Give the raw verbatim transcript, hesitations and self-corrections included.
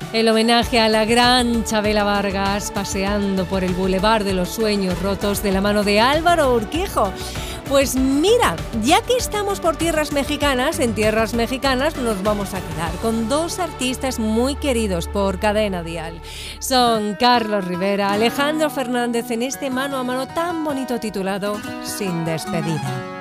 El homenaje a la gran Chabela Vargas paseando por el Boulevard de los Sueños Rotos de la mano de Álvaro Urquijo. Pues mira, ya que estamos por tierras mexicanas, en tierras mexicanas nos vamos a quedar con dos artistas muy queridos por Cadena Dial. Son Carlos Rivera, Alejandro Fernández en este mano a mano tan bonito titulado Sin Despedida.